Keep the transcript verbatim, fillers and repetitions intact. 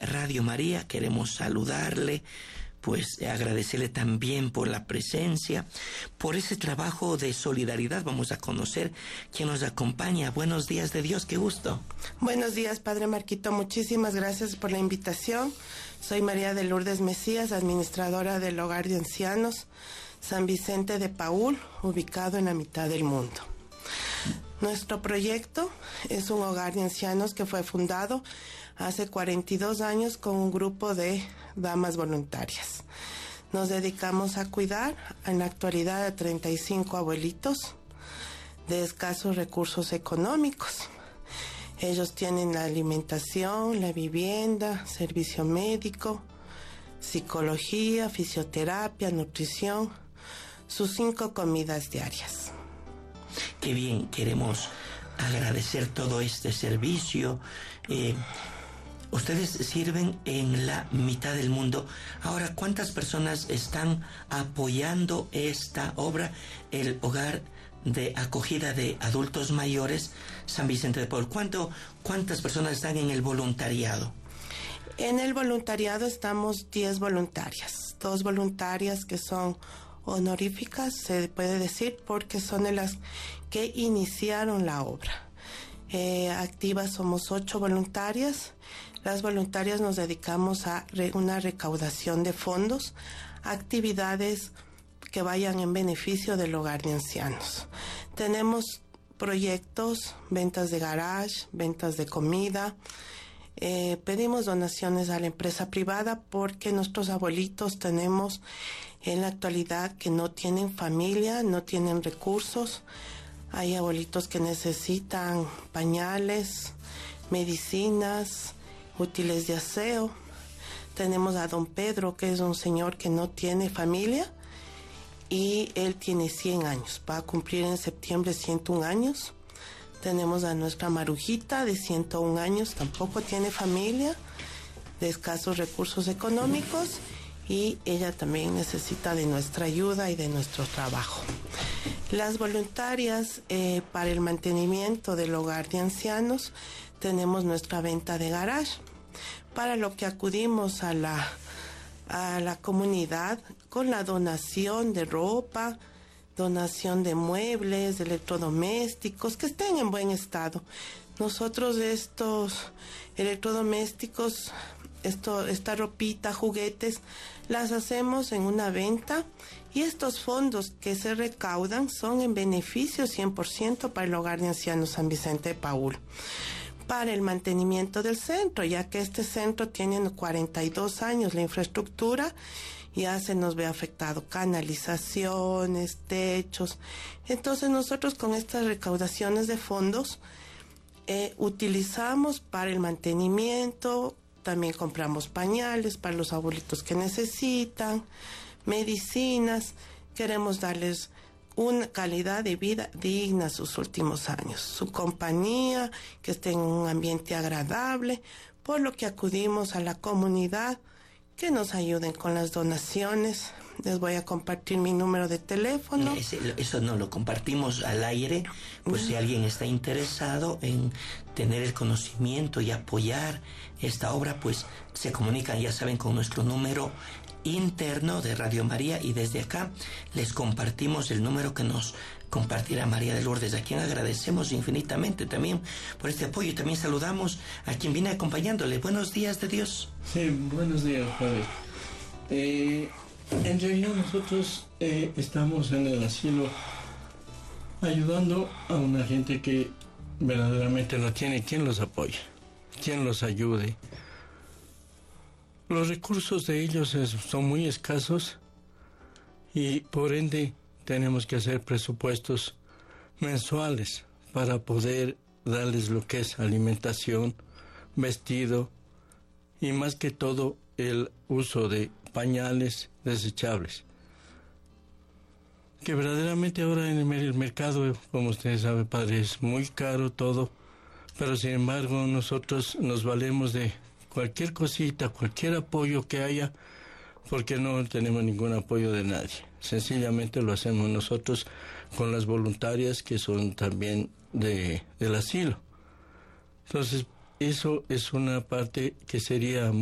Radio María. Queremos saludarle, pues agradecerle también por la presencia, por ese trabajo de solidaridad. Vamos a conocer quién nos acompaña. Buenos días de Dios, qué gusto. Buenos días, Padre Marquito, muchísimas gracias por la invitación. Soy María de Lourdes Mesías, administradora del Hogar de Ancianos San Vicente de Paúl, ubicado en la mitad del mundo. Nuestro proyecto es un hogar de ancianos que fue fundado hace cuarenta y dos años con un grupo de damas voluntarias. Nos dedicamos a cuidar en la actualidad a treinta y cinco abuelitos de escasos recursos económicos. Ellos tienen la alimentación, la vivienda, servicio médico, psicología, fisioterapia, nutrición, sus cinco comidas diarias. Qué bien, queremos agradecer todo este servicio. Eh, ustedes sirven en la mitad del mundo. Ahora, ¿cuántas personas están apoyando esta obra, el hogar de acogida de adultos mayores San Vicente de Paúl? ¿Cuánto, ¿Cuántas personas están en el voluntariado? En el voluntariado estamos diez voluntarias, dos voluntarias que son honoríficas, se puede decir, porque son de las que iniciaron la obra. Eh, activas somos ocho voluntarias. Las voluntarias nos dedicamos a re, una recaudación de fondos, actividades que vayan en beneficio del hogar de ancianos. Tenemos proyectos, ventas de garage, ventas de comida. Eh, pedimos donaciones a la empresa privada porque nuestros abuelitos tenemos en la actualidad que no tienen familia, no tienen recursos. Hay abuelitos que necesitan pañales, medicinas, útiles de aseo. Tenemos a don Pedro, que es un señor que no tiene familia y él tiene cien años, va a cumplir en septiembre ciento un años. Tenemos a nuestra Marujita de ciento un años, tampoco tiene familia, de escasos recursos económicos, y ella también necesita de nuestra ayuda y de nuestro trabajo. Las voluntarias eh, para el mantenimiento del hogar de ancianos tenemos nuestra venta de garage, para lo que acudimos a la, a la comunidad con la donación de ropa, donación de muebles, de electrodomésticos que estén en buen estado. Nosotros estos electrodomésticos, esto, esta ropita, juguetes, las hacemos en una venta, y estos fondos que se recaudan son en beneficio cien por ciento para el Hogar de Ancianos San Vicente de Paúl, para el mantenimiento del centro, ya que este centro tiene cuarenta y dos años, la infraestructura ya se nos ve afectado, canalizaciones, techos. Entonces nosotros con estas recaudaciones de fondos eh, utilizamos para el mantenimiento, también compramos pañales para los abuelitos que necesitan, medicinas. Queremos darles una calidad de vida digna sus últimos años, su compañía, que estén en un ambiente agradable, por lo que acudimos a la comunidad que nos ayuden con las donaciones. Les voy a compartir mi número de teléfono. Ese, eso no lo compartimos al aire, pues uh-huh. Si alguien está interesado en tener el conocimiento y apoyar esta obra, pues se comunican, ya saben, con nuestro número interno de Radio María, y desde acá les compartimos el número que nos compartirá María de Lourdes, a quien agradecemos infinitamente también por este apoyo, y también saludamos a quien viene acompañándole. Buenos días de Dios. Sí, buenos días, Padre. Eh, en realidad nosotros eh, estamos en el asilo ayudando a una gente que verdaderamente no tiene quien los apoye, quien los ayude. Los recursos de ellos es, son muy escasos, y por ende tenemos que hacer presupuestos mensuales para poder darles lo que es alimentación, vestido y más que todo el uso de pañales desechables. Que verdaderamente ahora en el mercado, como usted sabe, Padre, es muy caro todo, pero sin embargo nosotros nos valemos de cualquier cosita, cualquier apoyo que haya, porque no tenemos ningún apoyo de nadie. Sencillamente lo hacemos nosotros con las voluntarias que son también de, del asilo. Entonces, eso es una parte que sería